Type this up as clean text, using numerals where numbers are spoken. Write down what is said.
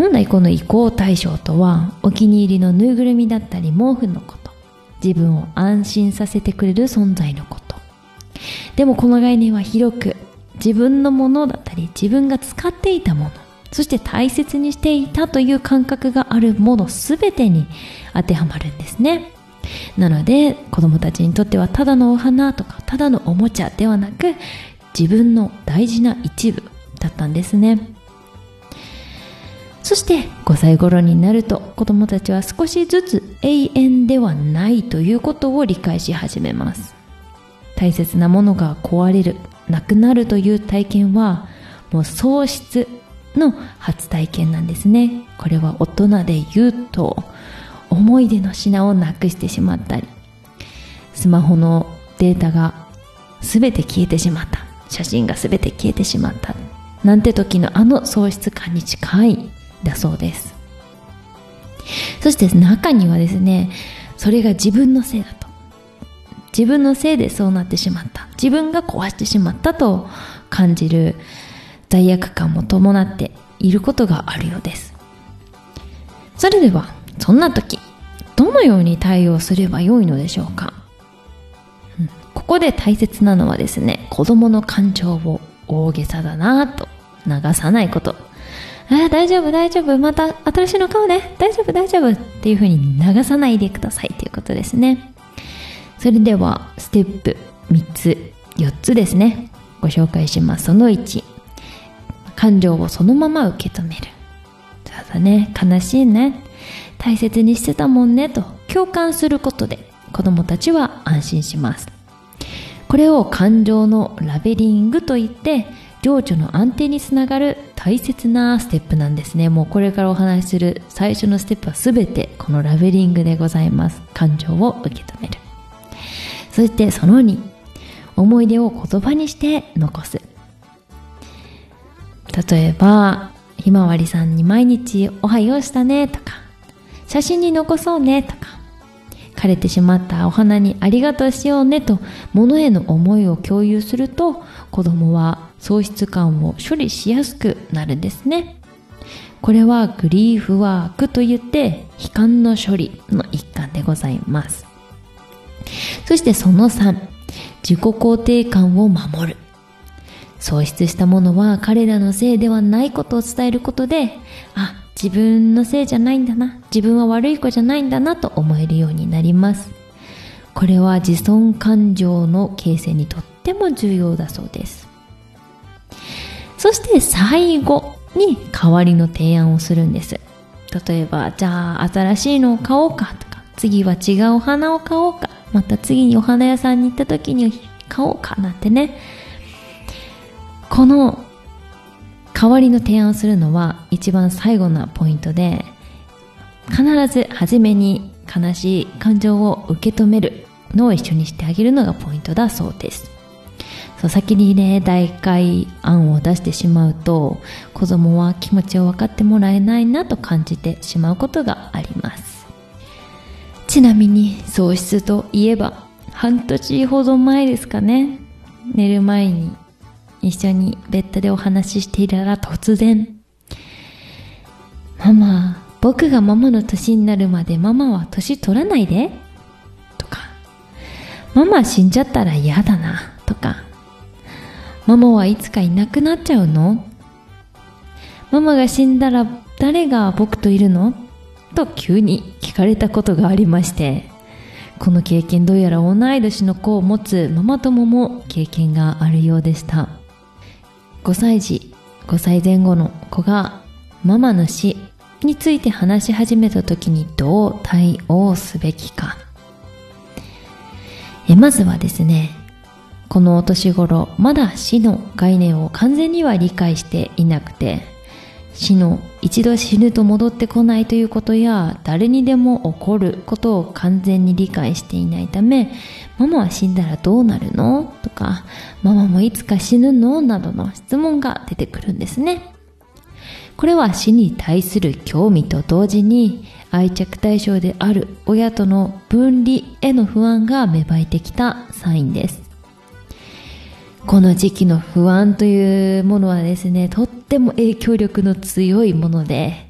本来この移行対象とは、お気に入りのぬいぐるみだったり毛布のこと、自分を安心させてくれる存在のこと。でもこの概念は広く、自分のものだったり自分が使っていたもの、そして大切にしていたという感覚があるものすべてに当てはまるんですね。なので子供たちにとってはただのお花とかただのおもちゃではなく、自分の大事な一部だったんですね。そして5歳頃になると、子供たちは少しずつ永遠ではないということを理解し始めます。大切なものが壊れる、なくなるという体験はもう喪失の初体験なんですね。これは大人で言うと、思い出の品をなくしてしまったり、スマホのデータが全て消えてしまった、写真が全て消えてしまったなんて時の喪失感に近いだそうです。そして中にはですね、それが自分のせいだと、自分のせいでそうなってしまった、自分が壊してしまったと感じる罪悪感も伴っていることがあるようです。それではそんな時、どのように対応すればよいのでしょうか。ここで大切なのはですね、子供の感情を大げさだなと流さないこと。大丈夫大丈夫、また新しいの買うね、大丈夫大丈夫っていう風に流さないでくださいということですね。それではステップ4つですね、ご紹介します。その1、感情をそのまま受け止める。そうだね、悲しいね、大切にしてたもんねと共感することで子供たちは安心します。これを感情のラベリングといって、情緒の安定につながる大切なステップなんですね。もうこれからお話しする最初のステップはすべてこのラベリングでございます。感情を受け止める。そしてその2、思い出を言葉にして残す。例えばひまわりさんに毎日おはようしたねとか、写真に残そうねとか、枯れてしまったお花にありがとうしようねと物への思いを共有すると、子供は喪失感を処理しやすくなるんですね。これはグリーフワークといって、悲観の処理の一環でございます。そしてその3、自己肯定感を守る。喪失したものは彼らのせいではないことを伝えることで、自分のせいじゃないんだな、自分は悪い子じゃないんだなと思えるようになります。これは自尊感情の形成にとっても重要だそうです。そして最後に代わりの提案をするんです。例えば、じゃあ新しいのを買おうかとか、次は違うお花を買おうか、また次にお花屋さんに行った時に買おうかなんてね。この代わりの提案をするのは一番最後のポイントで、必ず初めに悲しい感情を受け止めるのを一緒にしてあげるのがポイントだそうです。先にね、代替案を出してしまうと、子供は気持ちを分かってもらえないなと感じてしまうことがあります。ちなみに喪失といえば、半年ほど前ですかね、寝る前に一緒にベッドでお話ししていたら突然、ママ、僕がママの年になるまでママは年取らないでとか、ママ死んじゃったら嫌だなとか、ママはいつかいなくなっちゃうの？ママが死んだら誰が僕といるの？と急に聞かれたことがありまして、この経験どうやら同い年の子を持つママ友も経験があるようでした。5歳前後の子がママの死について話し始めた時にどう対応すべきか。まずはですね、このお年頃、まだ死の概念を完全には理解していなくて、一度死ぬと戻ってこないということや、誰にでも起こることを完全に理解していないため、ママは死んだらどうなるの？とか、ママもいつか死ぬの？などの質問が出てくるんですね。これは死に対する興味と同時に、愛着対象である親との分離への不安が芽生えてきたサインです。この時期の不安というものはですね、とっても影響力の強いもので、